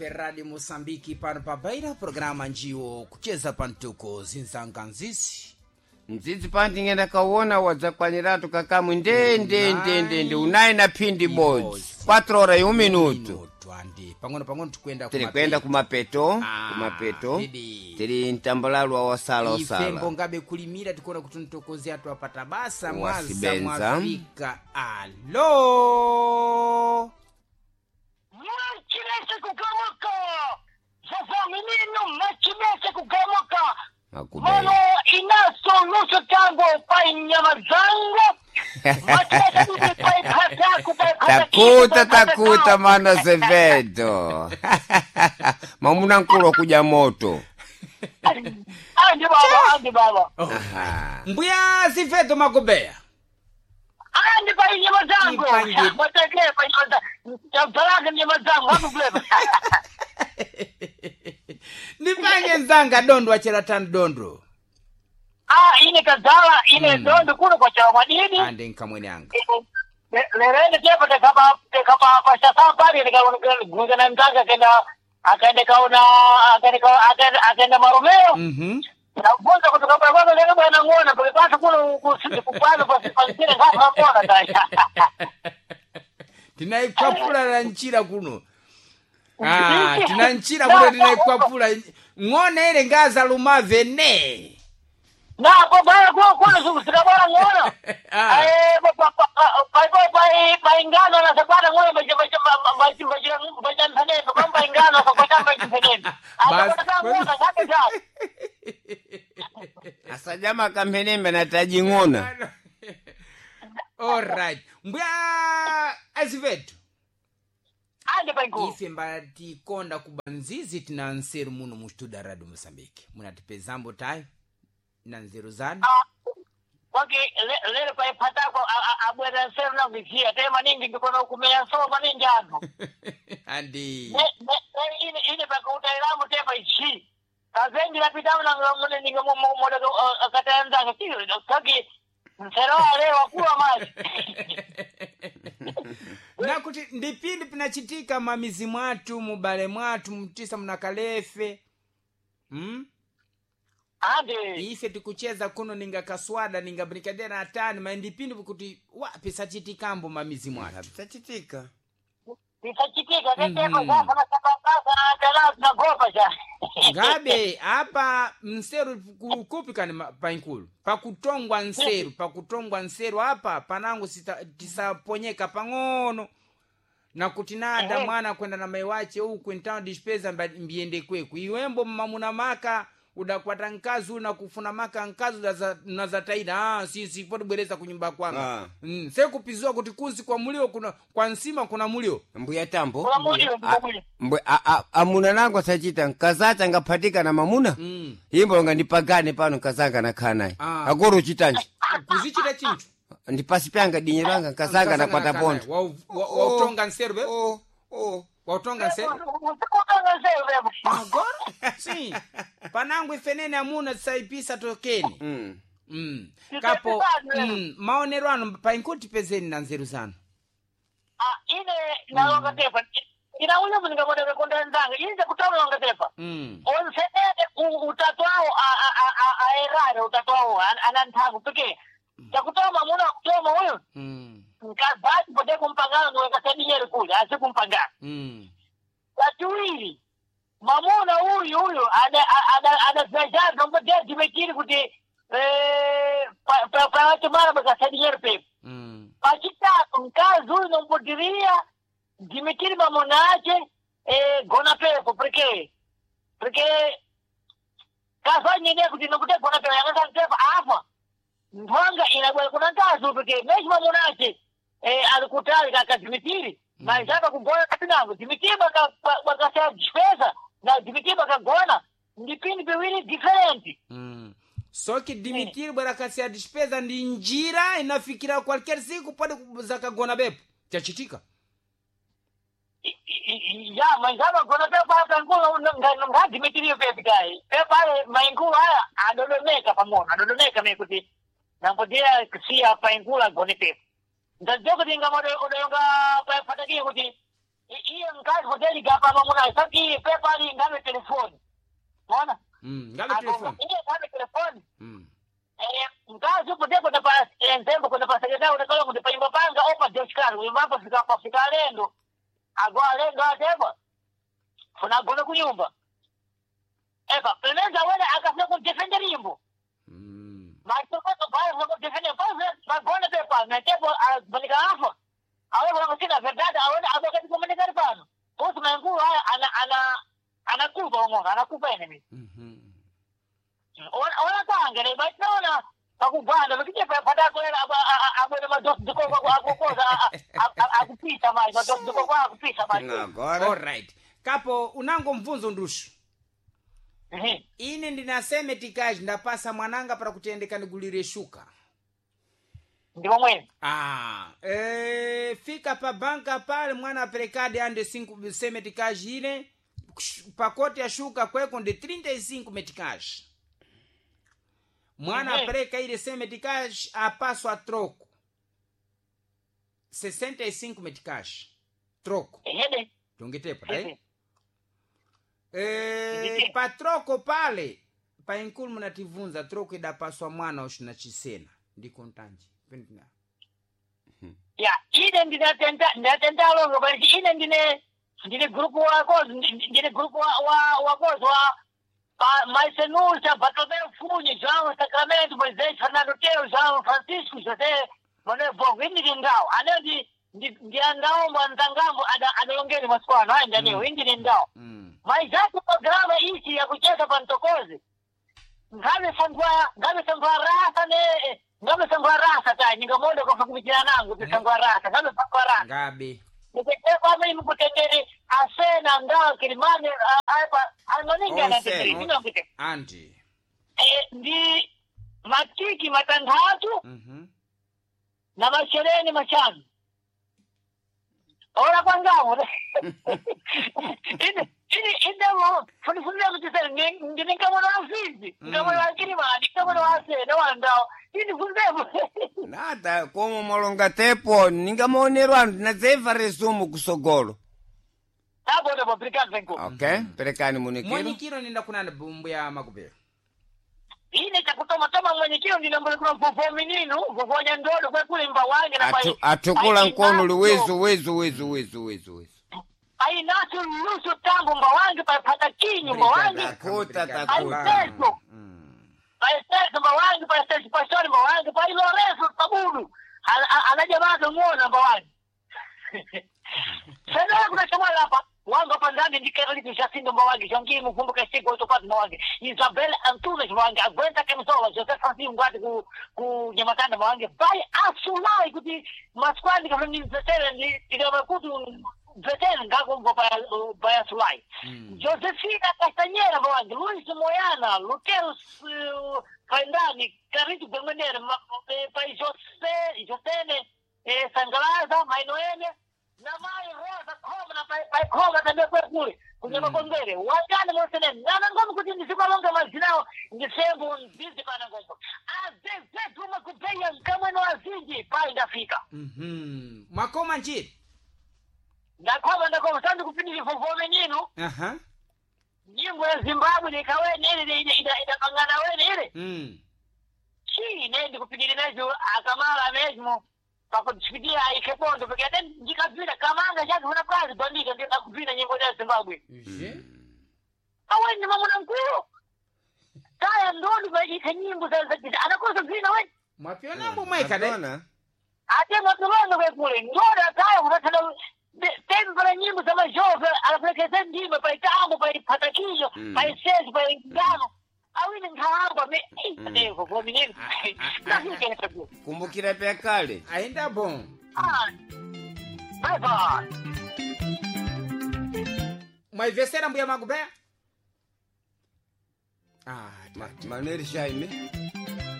Ferrari Mosambiki pano pabaira programa njiwo kucheza pantuko zinsanganzisi nzizi panti ngenda kaona wadzakwaniratu kakamu ndende unayi na phindi bodzi 4 horas e 1 minuto andi pang'ono tiri kumapeto tiri mtambalalo wa wasala ifembo ngabe kulimira tikona kuti ntokozi atu apata basa mwaza Wasibenza. mwafrika alo Machimese kukamuka. Sasa menino machimese kukamuka. Mano inaso nusu tango pa nyama zangu. Machimese kukamuka pa takuta mana Zevedo mamuna nkulo kuja moto Andi baba. mbuya Zifedo Magobea Andi pa nyama zangu. Ipange. Mwatakea pa nyama zangu. Tabalaga nyama zangu. Hapo bleba. nipange nzanga dondo achera tani dondo Ine kazala, ine dondo kuno kwa chawa madini. ande nkamwene anga Lerende tepa tekapa pasha safari nika na mtanga akaenda Maromeo na bonza kutoka bwana leo bwana ngona kwa pasa kuno kupana kwa sire ngapa mbona kaya tinaikwapula na nchira kuno tina nchira kuno tinaikwapula ng'one ile ngaza lumave ne na kwa bwana kwa sura bwana ngona pa ingano na sabana ngona baje ntane kwa ingano kwa shamba ntane asa jama kampenembe natajing'ona alright mbuya Azivedo ande bangu ife mbati konda kubanzizi tina nseru muno mu studio Radio Mosambiki munatipezambo tayo na nzeru zanu wake lele pa patako abwera sero na ngisia tema ningi ndikono kumea so maningi ando andi ine pa kutairamu tepa ichi kazengi lapitamu na ngomone ninga moda akatanza ngakiro kaki sero ale wakula maji nakuti ndipindi pinachitika mamizi mwatu mubale mwatu mtisa mnakalefe ande ife tikucheza kuno ninga kaswada ninga brikadera atani maindipindi kuti wapi sachitikambo mamizi mwatu tachitika nitachitika tepa sasa na sabaka tala na gopa ja ngabe apa mseru kupikani painkulu pakutongwa nseru apa panangu tisaponyeka pang'ono na kutinada mwana kwenda na mai wache huku ntao dispeza mbiende kweku iwembo mamuna maka udakwata nkazu na kufuna maka nkazu na za taida sisi podi bwereza kunyumba kwanga se kupizua kuti kuzi kwa mulio kuna kwa nsima kuna mulio mbuya tambo kwa mulio amuna nangu asachita nkazata ngapatika na mamuna himbo nga nipagane pano nkazanga na kanayi akoro uchitanji kuzichita chintu ndipasipyanga dinye langa nkazanga na kwata pondo wautonga nseru be wautonga nseru agora sim panangu ifenene amuna saipisa tokeni kapo maonero ano painkuti pezeni na nzeru zanu ine naonga tepa ina ule mninga moda konda nzanga inje kutawa naonga tepa onse utatu wao aerare utatu wao ananthaku peke takutoma muna kutoma huyo nkabati pode kumpangana nweka sadiyere kule asikumpangana katuwili mamuna huyu ana zajar nomba dia dimekiri kuti pa tumara baka sadiyere pepe pachita mkazi huyu nombudiria dimekiri mamuna ache gona pepe porque kafanye ne kuti nokute gona pepe yakasa pepe afa ndwanga inagwa kuna kazi porque meshi mamuna ache alikutali kakazimitiri maishaka kugona kapinango dimitiri baka despesa na dimitiri baka gona ndipindi pewili different soki dimitiri bwana kasi ya despesa ndi njira inafikira qualquer siku pode zakagona bepo chachitika ya maishaka gona pepo hata ngulo nga dimitiri pepe kai pepe ale maingu haya adodoneka mekuti nangodia kisia paingula gone pepe ndajoka dinga modo odonga patakia kuti Iye mkazi hoteli gapa mamuna saki pepa ali ngame telefoni. Unaona? Ngame telefoni. Iye ngame telefoni. Mkazi upo depo na pa nzembo kuna pa sekretari unakala kuti pa panga opa deskari uyimbapo fika lendo. Agwa lendo ateba. Funa gona kunyumba. Eka, peneza wale akafuna kudefender imbo. Maitokoto baya kwa kudefender kwanza magona pepa na tebo balika hapo. Awe kwa kusina verdade awe abaka kukomunikari pano. Kosu mangu haya anakupa umonga, anakupa enemy. Ona tangere baitona akubanda bakije pada ko abona madosi diko kwa akukoza akupita mai madosi diko kwa akupita mai. All right. Kapo unango mvunzo ndushu. Ine ndinaseme tikaji ndapasa mwananga para kutendeka nigulire shuka. Ndiwo mwenye. Fika pa banka pale mwana apelekade ande 5 seme tikaji ine pakote ya shuka kweko ndi 35 metikaji. Mwana apeleka ile seme tikaji apaswa troko 65 metikaji. Troko. Tungetepa, right? Patroko pale pa inkulu mnativunza troko idapaswa mwana oshina chisena ndiko ntanji pendina ya ine ndinatenda longo bali ine ndine grupu wako ndine grupu wa Maisenusa Bartolomeo Funyi João Sacramento Moisés Fernando Teo João Francisco José Manuel Bongo ndi ngao anedi ndi ngao mwanzangambo adalongeni maswano haya ndio ndi ngao. Maizapo programa hichi ya kucheza pantokozi. Ngame sangwa rasa ta ningamondo kwa kumjina nangu tusangwa rasa ngame sangwa rasa. Ngabe. Nikitepa mimi kutendere asena ngao kilimani hapa anoninga na tetri ninongite. Anti. Ndi matiki matandatu. Na mashereni machana. Ora kwangamo. Inde mo funifundira mtisere ngingamona afizi ngamona akirimani ngamona asena wandao ini fundemo nada como molonga tepo ningamonerwa ndinazeva resumo kusogolo abo ndo brigade venko. Okay, perekani Mwenyekiro ninda kunana bumbu ya Makubero. Ine takutoma mwenyekiro ndinambole kuna vovo mininu vovo nyandodo kwa kule Mbawange na pai atukula nkono luwezo ai nacho nusu tangu Mbawange pata kinyu Mbawange takuta Paisesi Mbawange paisesi pastori Mbawange pai Lorenzo Tabudu anajamaa muona Mbawange sasa kuna chama hapa wangu hapa ndani ndikera likushasinda Mbawange jangi mkumbuka siku utopata Mbawange Isabel Antunes Mbawange agwenta kemsola Joseph Francis ngwati ku nyamakanda Mbawange bai asulai kuti maskwandi kama ni zetele ni ile kutu zetele ngako bai asulai Josefina Castañeda Mbawange Luis Moyana Luteus Kaindani Carito Bermanera pai Josene Sangalaza Mainoene na mai rosa koma na pai koma na kwa kule kunyama kongere wajana mosene na ngoma kuti ndisikwalonga mazinao ndisembo ndizi pana ngoma azeze tuma kupeya kama no azinji pai ndafika makoma nchi ndakoma sandu kupindili fofome nyino nyimbo ya Zimbabwe nikawe nene idapangana wene ile chi nende kupindili nazo akamala mesmo pakutsikia ikepondo pekee ndikapita kamanga chake una kazi bandika ndikakupita nyimbo za Zimbabwe awe ni mama mkuu taya ndondo baita nyimbo za anakosa vina wewe mapiona mbo mweka dona ate matulongo kwa kule ndoda taya unataka tempo nyimbo za majove anapeleka ndima pa itambo pa patakijo pa sesi pa ngano awini ngahamba me ndevo kwa minini kumbukira pya kale aenda bon bye bye mwaivesera mbuya Makubero maneri shaime